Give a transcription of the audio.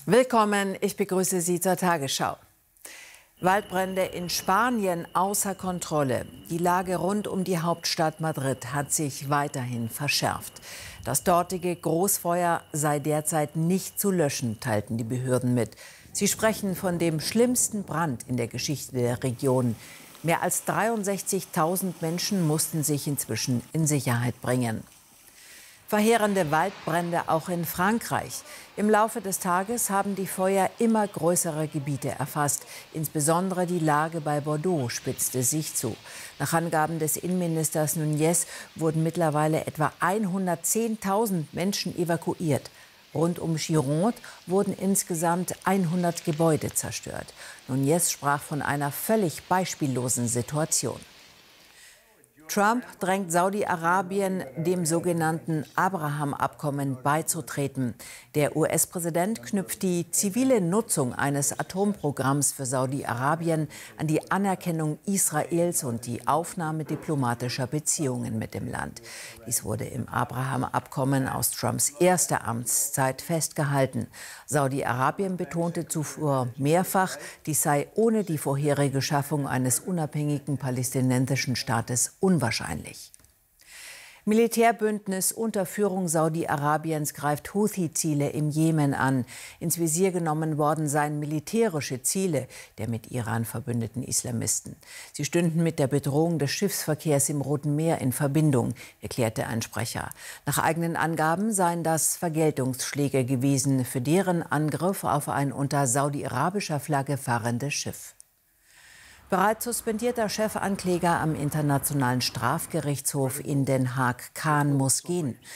Willkommen, ich begrüße Sie zur Tagesschau. Waldbrände in Spanien außer Kontrolle. Die Lage rund um die Hauptstadt Madrid hat sich weiterhin verschärft. Das dortige Großfeuer sei derzeit nicht zu löschen, teilten die Behörden mit. Sie sprechen von dem schlimmsten Brand in der Geschichte der Region. Mehr als 63.000 Menschen mussten sich inzwischen in Sicherheit bringen. Verheerende Waldbrände auch in Frankreich. Im Laufe des Tages haben die Feuer immer größere Gebiete erfasst. Insbesondere die Lage bei Bordeaux spitzte sich zu. Nach Angaben des Innenministers Núñez wurden mittlerweile etwa 110.000 Menschen evakuiert. Rund um Gironde wurden insgesamt 100 Gebäude zerstört. Núñez sprach von einer völlig beispiellosen Situation. Trump drängt Saudi-Arabien, dem sogenannten Abraham-Abkommen beizutreten. Der US-Präsident knüpft die zivile Nutzung eines Atomprogramms für Saudi-Arabien an die Anerkennung Israels und die Aufnahme diplomatischer Beziehungen mit dem Land. Dies wurde im Abraham-Abkommen aus Trumps erster Amtszeit festgehalten. Saudi-Arabien betonte zuvor mehrfach, dies sei ohne die vorherige Schaffung eines unabhängigen palästinensischen Staates unwahrscheinlich. Militärbündnis unter Führung Saudi-Arabiens greift Houthi-Ziele im Jemen an. Ins Visier genommen worden seien militärische Ziele der mit Iran verbündeten Islamisten. Sie stünden mit der Bedrohung des Schiffsverkehrs im Roten Meer in Verbindung, erklärte ein Sprecher. Nach eigenen Angaben seien das Vergeltungsschläge gewesen für deren Angriff auf ein unter saudi-arabischer Flagge fahrendes Schiff. Bereits suspendierter Chefankläger am Internationalen Strafgerichtshof in Den Haag, Khan, muss gehen.